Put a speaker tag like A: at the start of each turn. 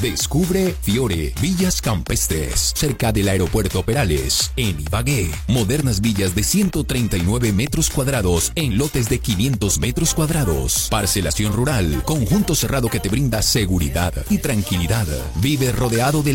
A: Descubre Fiore, Villas Campestres, cerca del aeropuerto Perales, en Ibagué. Modernas villas de 139 metros cuadrados en lotes de 500 metros cuadrados. Parcelación rural, conjunto cerrado que te brinda seguridad y tranquilidad. Vive rodeado de